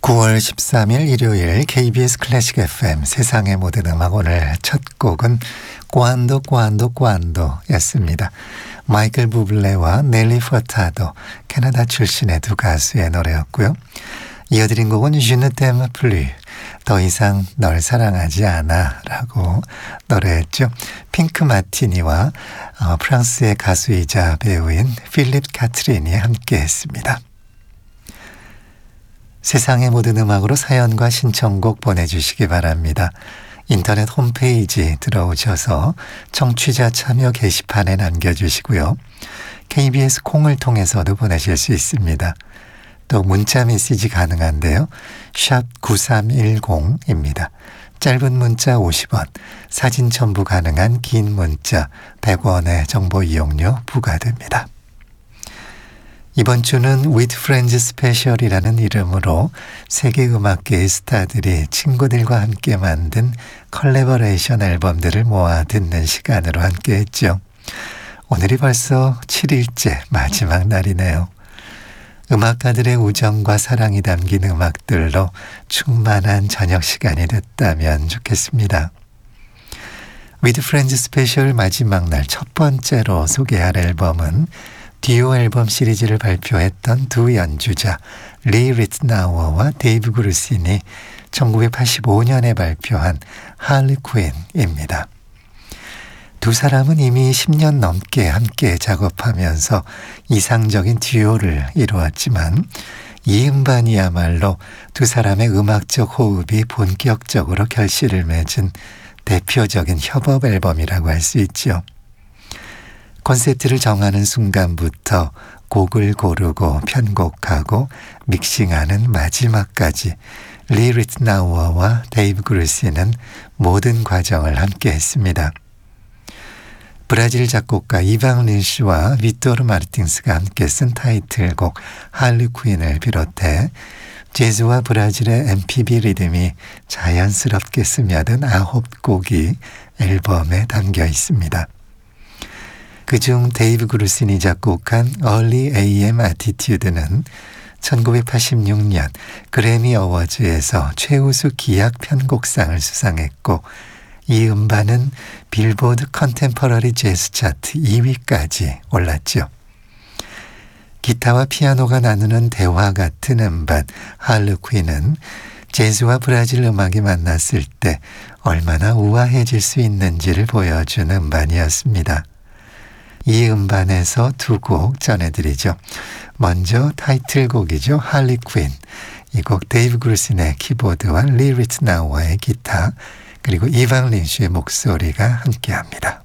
9월 13일 일요일 KBS 클래식 FM 세상의 모든 음악, 오늘 첫 곡은 꾸안도 였습니다. 마이클 부블레와 넬리 퍼타도, 캐나다 출신의 두 가수의 노래였고요. 이어드린 곡은 Je ne t'aime plus, 더 이상 널 사랑하지 않아 라고 노래했죠. 핑크 마티니와 프랑스의 가수이자 배우인 필립 카트린이 함께 했습니다. 세상의 모든 음악으로 사연과 신청곡 보내주시기 바랍니다. 인터넷 홈페이지 들어오셔서 청취자 참여 게시판에 남겨주시고요. KBS 콩을 통해서도 보내실 수 있습니다. 또 문자 메시지 가능한데요. 샵 9310입니다. 짧은 문자 50원, 사진 첨부 가능한 긴 문자 100원의 정보 이용료 부과됩니다. 이번 주는 With Friends 스페셜이라는 이름으로 세계 음악계의 스타들이 친구들과 함께 만든 컬래버레이션 앨범들을 모아 듣는 시간으로 함께 했죠. 오늘이 벌써 7일째 마지막 날이네요. 음악가들의 우정과 사랑이 담긴 음악들로 충만한 저녁 시간이 됐다면 좋겠습니다. With Friends 스페셜 마지막 날 첫 번째로 소개할 앨범은 듀오 앨범 시리즈를 발표했던 두 연주자 리 리트나워와 데이브 그루신이 1985년에 발표한 할리퀸입니다. 두 사람은 이미 10년 넘게 함께 작업하면서 이상적인 듀오를 이루었지만 이 음반이야말로 두 사람의 음악적 호흡이 본격적으로 결실을 맺은 대표적인 협업 앨범이라고 할 수 있죠. 콘셉트를 정하는 순간부터 곡을 고르고 편곡하고 믹싱하는 마지막까지 리 리트나워와 데이브 그루신은 모든 과정을 함께 했습니다. 브라질 작곡가 이방 린슈와 비토르 마르틴스가 함께 쓴 타이틀곡 할리퀸을 비롯해 재즈와 브라질의 MPB 리듬이 자연스럽게 스며든 9곡이 앨범에 담겨 있습니다. 그중 데이브 그루신이 작곡한 Early AM Attitude는 1986년 그래미 어워즈에서 최우수 기악 편곡상을 수상했고, 이 음반은 빌보드 컨템퍼러리 재즈 차트 2위까지 올랐죠. 기타와 피아노가 나누는 대화 같은 음반 할리퀸은 재즈와 브라질 음악이 만났을 때 얼마나 우아해질 수 있는지를 보여주는 음반이었습니다. 이 음반에서 두 곡 전해드리죠. 먼저 타이틀곡이죠. 할리퀸. 이 곡 데이브 그루신의 키보드와 리 리트나워의 기타, 그리고 이방 린슈의 목소리가 함께합니다.